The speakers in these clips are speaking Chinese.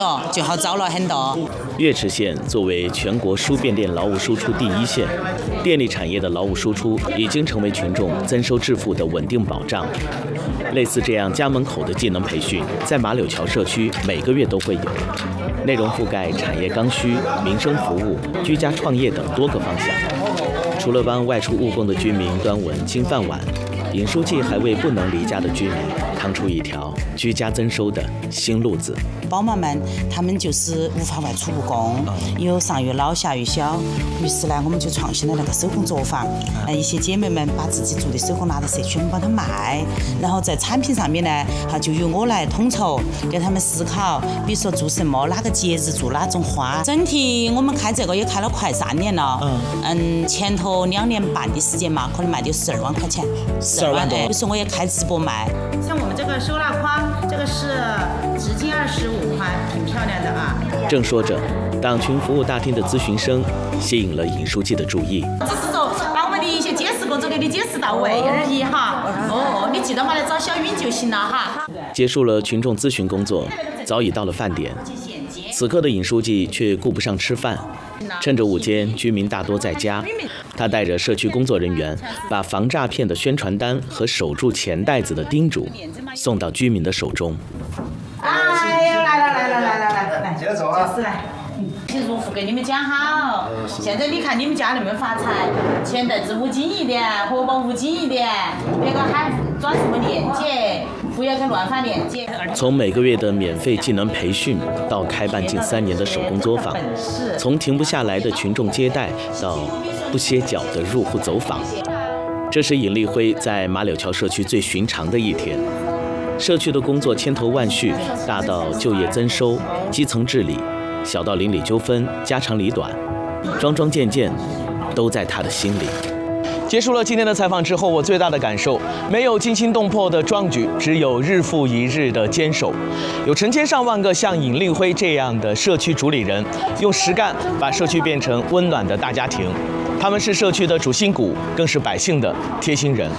就好找了很多。 岳池县作为全国输变电劳务输出第一线，电力产业的劳务输出已经成为群众增收致富的稳定保障。类似这样家门口的技能培训，在马柳桥社区每个月都会有，内容覆盖产业刚需、民生服务、居家创业等多个方向。除了帮外出务工的居民端稳金饭碗，尹书记还为不能离家的居民趟出一条居家增收的新路子。 宝妈们，他们就是无法外出务工，有上有老下有小，于是呢，我们就创新了那个手工作坊。一些姐妹们把自己做的手工拿到社区，我们帮她卖，然后在产品上面呢，就由我来统筹，给他们思考，比如说做什么，哪个节日做哪种花。整体我们开这个也开了快3年了，前头2年半的时间嘛，可能卖的12万块钱，12万多。比如说我也开直播卖， 像我们这个收纳筐，这个是直径25块，挺漂亮的啊。 正说着，党群服务大厅的咨询声吸引了尹书记的注意。 只是说把我们的一些解释工作给你解释到位而已哈。你记得嘛来找小允就行了哈。 结束了群众咨询工作，早已到了饭点。此刻的尹书记却顾不上吃饭，趁着午间居民大多在家，他带着社区工作人员，把防诈骗的宣传单和守住钱袋子的叮嘱送到居民的手中。 哎呀，来，接着走啊！就是来，入户给你们讲好。现在你看你们家能不能发财？钱袋子捂紧一点，荷包捂紧一点，别个还转什么链接，不要去乱发链接。 从每个月的免费技能培训，到开办近3年的手工作坊，从停不下来的群众接待到不歇脚的入户走访，这是尹立辉在马柳桥社区最寻常的一天。社区的工作千头万绪，大到就业增收、基层治理，小到邻里纠纷、家长里短，桩桩件件都在他的心里。 结束了今天的采访之后，我最大的感受，没有惊心动魄的壮举，只有日复一日的坚守。有成千上万个像尹立辉这样的社区主理人，用实干把社区变成温暖的大家庭。他们是社区的主心骨，更是百姓的贴心人。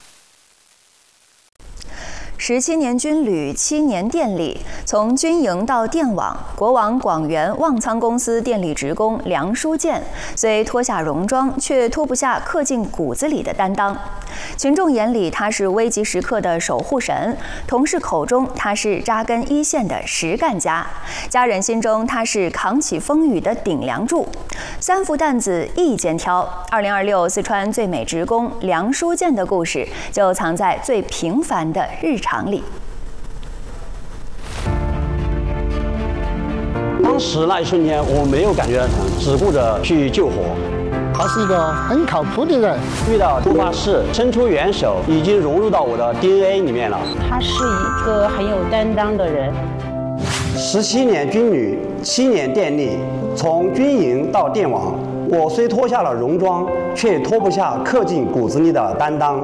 17年军旅，7年电力，从军营到电网，国网广元旺仓公司电力职工梁书建，虽脱下戎装，却脱不下刻进骨子里的担当。群众眼里他是危急时刻的守护神，同事口中他是扎根一线的实干家，家人心中他是扛起风雨的顶梁柱。3副担子一肩挑，2026四川最美职工梁书建的故事就藏在最平凡的日常里。 当时那一瞬间，我没有感觉到疼，只顾着去救火。 他是一个很靠谱的人， 遇到突发事伸出援手，已经融入到我的 DNA 里面了。 他是一个很有担当的人。 17年军旅，7年电力，从军营到电网，我虽脱下了戎装，却脱不下刻进骨子里的担当。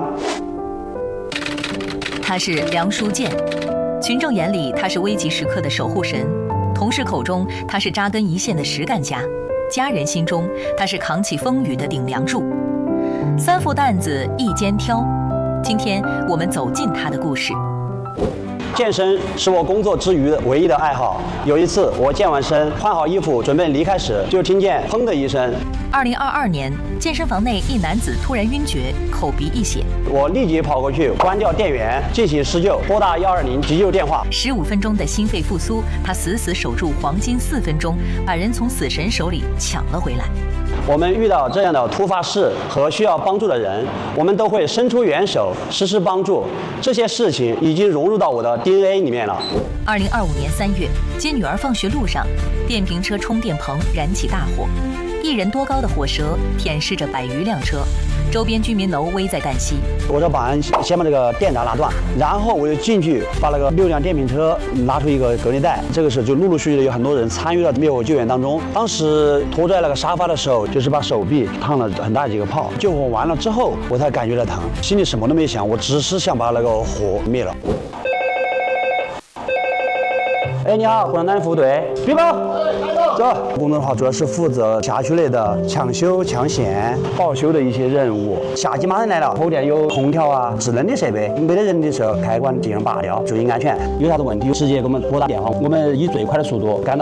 他是梁书建，群众眼里他是危急时刻的守护神，同事口中他是扎根一线的实干家，家人心中他是扛起风雨的顶梁柱。3副担子一肩挑，今天我们走进他的故事。 健身是我工作之余唯一的爱好。有一次，我健完身，换好衣服准备离开时，就听见砰的一声。 2022年，健身房内一男子突然晕厥，口鼻溢血。 我立即跑过去关掉电源，进行施救，拨打120急救电话。 15分钟的心肺复苏，他死死守住黄金4分钟，把人从死神手里抢了回来。 我们遇到这样的突发事和需要帮助的人，我们都会伸出援手，实施帮助。这些事情已经融入到我的 DNA 里面了。 2025年3月，接女儿放学路上，电瓶车充电棚燃起大火，1人多高的火舌舔舐着100余辆车，周边居民楼危在旦夕。 我就把先把这个电闸拉断，然后我就进去把那个6辆电瓶车拿出一个隔离带。这个时候就陆陆续续的有很多人参与了灭火救援当中。当时拖在那个沙发的时候，就是把手臂烫了很大几个泡。救火完了之后，我才感觉到疼，心里什么都没想，我只是想把那个火灭了。 哎，你好，共产党服务队，禀报。走，工作的话主要是负责辖区内的抢修、抢险、报修的一些任务。夏季马上来了，后店有空调啊、智能的设备，没得人的时候开关进行拔掉，注意安全。有啥子问题直接给我们拨打电话，我们以最快的速度赶到。